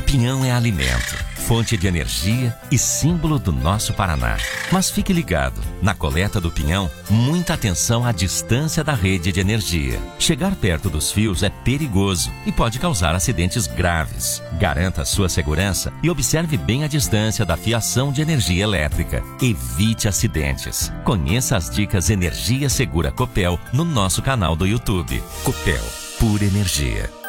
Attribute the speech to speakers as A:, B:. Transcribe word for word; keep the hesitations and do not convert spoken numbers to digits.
A: pinhão é alimento, fonte de energia e símbolo do nosso Paraná. Mas fique ligado, na coleta do pinhão, muita atenção à distância da rede de energia. Chegar perto dos fios é perigoso e pode causar acidentes graves. Garanta a sua segurança e observe bem a distância da fiação de energia elétrica. Evite acidentes. Conheça as dicas Energia Segura Copel no nosso canal do YouTube. Copel, pura energia.